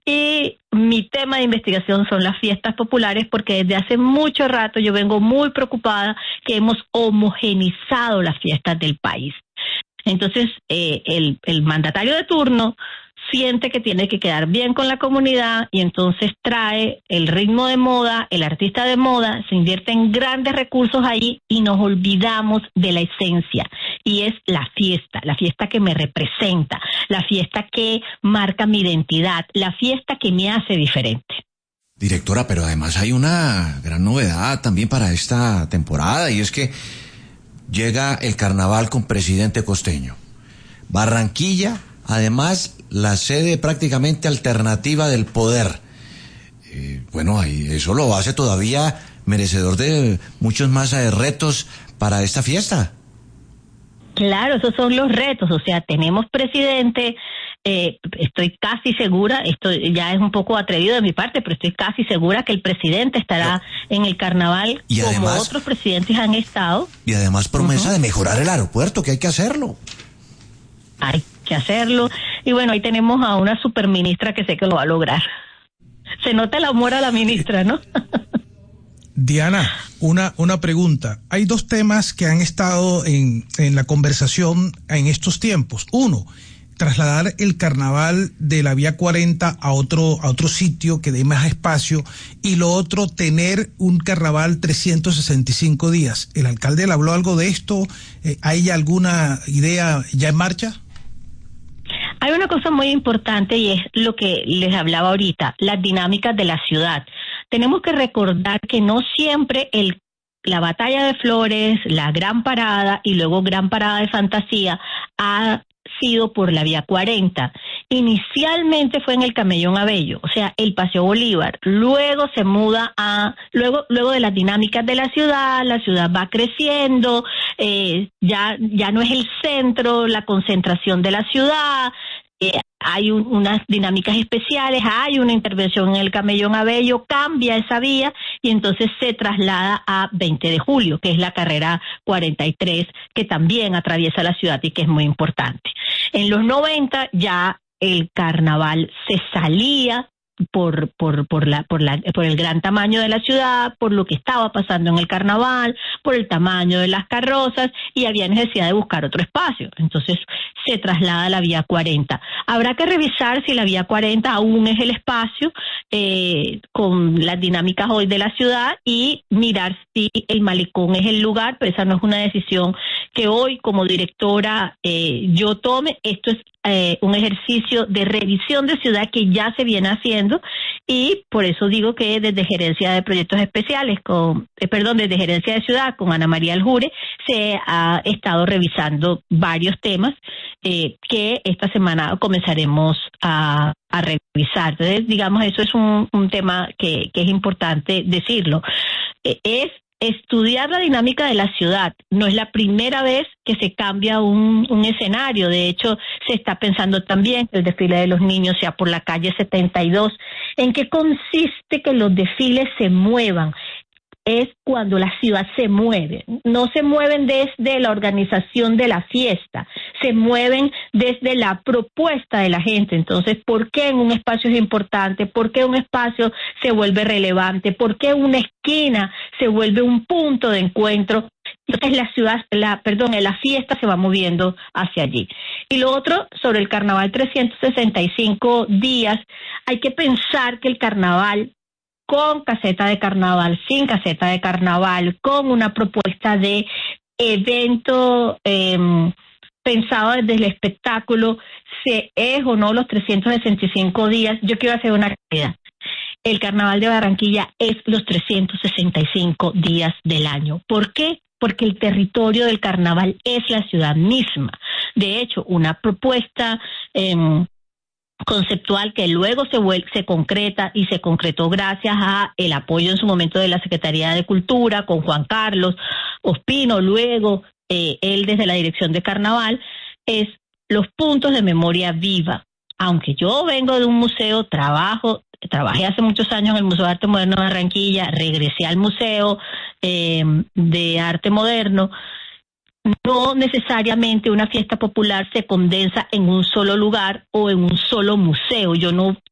Y mi tema de investigación son las fiestas populares, porque desde hace mucho rato yo vengo muy preocupada que hemos homogenizado las fiestas del país. Entonces, el mandatario de turno siente que tiene que quedar bien con la comunidad y entonces trae el ritmo de moda, el artista de moda, se invierte en grandes recursos ahí y nos olvidamos de la esencia, y es la fiesta que me representa, la fiesta que marca mi identidad, la fiesta que me hace diferente. Directora, pero además hay una gran novedad también para esta temporada, y es que llega el carnaval con presidente costeño. Barranquilla, además, la sede prácticamente alternativa del poder. Bueno, ahí eso lo hace todavía merecedor de muchos más retos para esta fiesta. Claro, esos son los retos, o sea, tenemos presidente, estoy casi segura, esto ya es un poco atrevido de mi parte, pero estoy casi segura que el presidente estará en el carnaval, y como además, otros presidentes han estado. Y además promesa de mejorar el aeropuerto, que hay que hacerlo. Hay que hacerlo, y bueno, ahí tenemos a una superministra que sé que lo va a lograr. Se nota el amor a la ministra, ¿no? Diana, una pregunta. Hay dos temas que han estado en la conversación en estos tiempos. Uno, trasladar el carnaval de la Vía 40 a otro sitio que dé más espacio, y lo otro, tener un carnaval 365 días. ¿El alcalde le habló algo de esto? ¿Hay alguna idea ya en marcha? Hay una cosa muy importante, y es lo que les hablaba ahorita, las dinámicas de la ciudad. Tenemos que recordar que no siempre la batalla de Flores, la gran parada y luego gran parada de fantasía ha sido por la Vía 40. Inicialmente fue en el Camellón Abello, o sea, el Paseo Bolívar. Luego se muda luego de las dinámicas de la ciudad va creciendo, ya no es el centro, la concentración de la ciudad. Hay unas dinámicas especiales, hay una intervención en el Camellón Abello, cambia esa vía y entonces se traslada a 20 de julio, que es la carrera 43, que también atraviesa la ciudad y que es muy importante. En los 90 ya el carnaval se salía por el gran tamaño de la ciudad, por lo que estaba pasando en el carnaval, por el tamaño de las carrozas, y había necesidad de buscar otro espacio. Entonces se traslada a la Vía 40. Habrá que revisar si la Vía 40 aún es el espacio con las dinámicas hoy de la ciudad, y mirar si el malecón es el lugar, pero esa no es una decisión que hoy como directora yo tome. Esto es un ejercicio de revisión de ciudad que ya se viene haciendo, y por eso digo que desde Gerencia de Proyectos Especiales desde Gerencia de Ciudad con Ana María Aljure se ha estado revisando varios temas que esta semana comenzaremos a revisar. Entonces, digamos, eso es un tema que es importante decirlo. Es estudiar la dinámica de la ciudad. No es la primera vez que se cambia un escenario. De hecho, se está pensando también que el desfile de los niños sea por la calle 72. ¿En qué consiste que los desfiles se muevan? Es cuando la ciudad se mueve. No se mueven desde la organización de la fiesta, se mueven desde la propuesta de la gente. Entonces, ¿por qué en un espacio es importante? ¿Por qué un espacio se vuelve relevante? ¿Por qué una esquina se vuelve un punto de encuentro? Entonces la fiesta se va moviendo hacia allí. Y lo otro, sobre el carnaval 365 días, hay que pensar que el carnaval, con caseta de carnaval, sin caseta de carnaval, con una propuesta de evento pensado desde el espectáculo, se es o no los 365 días. Yo quiero hacer una realidad. El carnaval de Barranquilla es los 365 días del año. ¿Por qué? Porque el territorio del carnaval es la ciudad misma. De hecho, una propuesta conceptual que luego se concreta, y se concretó gracias a el apoyo en su momento de la Secretaría de Cultura con Juan Carlos Ospino, luego él desde la Dirección de Carnaval, es los puntos de memoria viva. Aunque yo vengo de un museo, trabajé hace muchos años en el Museo de Arte Moderno de Barranquilla, regresé al Museo de Arte Moderno. No necesariamente una fiesta popular se condensa en un solo lugar o en un solo museo. Yo no